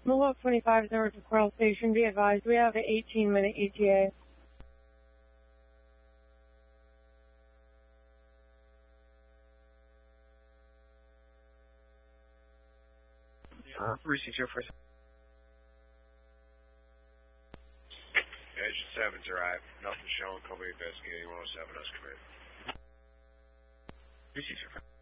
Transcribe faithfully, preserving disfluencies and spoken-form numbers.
Mohawk twenty-five is over to Coral Station. Be advised, we have an eighteen minute E T A. Uh, Receive your first. Agent seven's arrived. Nothing shown. Call me investigating one oh seven. Us commit. Receive your first.